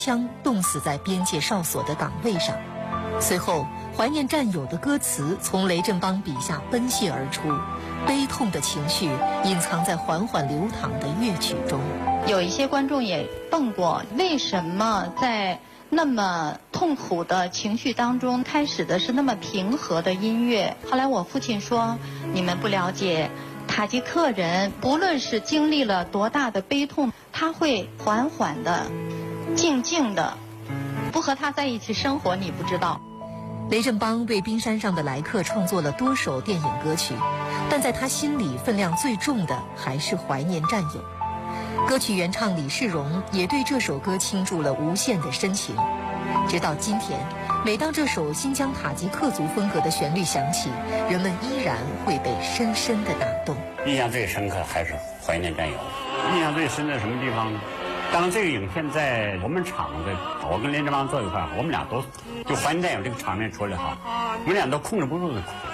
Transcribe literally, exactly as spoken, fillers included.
枪冻死在边界哨所的岗位上。随后，怀念战友的歌词从雷振邦笔下奔泻而出，悲痛的情绪隐藏在缓缓流淌的乐曲中。 有一些观众也问过，为什么在那么痛苦的情绪当中，开始的是那么平和的音乐？后来我父亲说，你们不了解塔吉克人，不论是经历了多大的悲痛，他会缓缓的、静静的，不和他在一起生活，你不知道。 雷振邦为冰山上的来客创作了多首电影歌曲，但在他心里分量最重的还是怀念战友。歌曲原唱李世荣也对这首歌倾注了无限的深情。直到今天，每当这首新疆塔吉克族风格的旋律响起，人们依然会被深深的打动。 印象最深刻还是怀念战友。印象最深的什么地方呢？当这个影片在我们厂的，我跟林振邦坐一块儿，我们俩都就怀念战友这个场面出来哈，我们俩都控制不住的哭。